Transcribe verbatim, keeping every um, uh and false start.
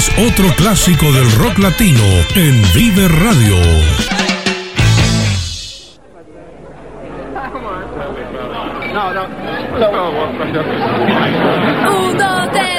es otro clásico del rock latino en Vive Radio. Un, dos, tres.